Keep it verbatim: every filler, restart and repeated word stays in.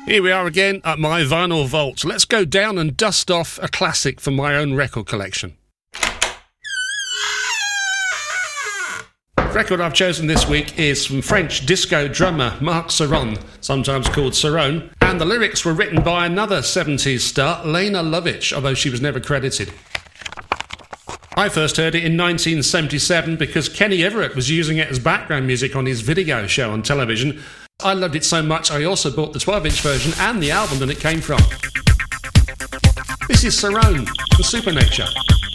Here we are again at my vinyl vault. Let's go down and dust off a classic from my own record collection. The record I've chosen this week is from French disco drummer Marc Serron, sometimes called Cerrone, and the lyrics were written by another seventies star, Lena Lovitch, although she was never credited. I first heard it in nineteen seventy-seven because Kenny Everett was using it as background music on his video show on television. I loved it so much I also bought the twelve inch version and the album that it came from. This is Cerrone for Supernature.